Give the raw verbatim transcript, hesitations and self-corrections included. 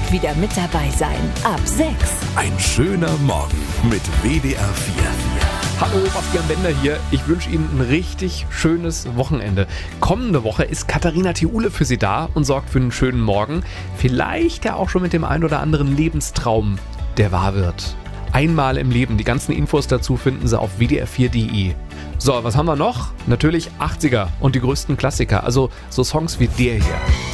wieder mit dabei sein. Ab sechs. Ein schöner Morgen mit W D R vier. Hallo, Bastian Bender hier. Ich wünsche Ihnen ein richtig schönes Wochenende. Kommende Woche ist Katharina Thiule für Sie da und sorgt für einen schönen Morgen. Vielleicht ja auch schon mit dem ein oder anderen Lebenstraum, der wahr wird. Einmal im Leben. Die ganzen Infos dazu finden Sie auf w d r vier punkt d e. So, was haben wir noch? Natürlich achtziger und die größten Klassiker. Also so Songs wie der hier.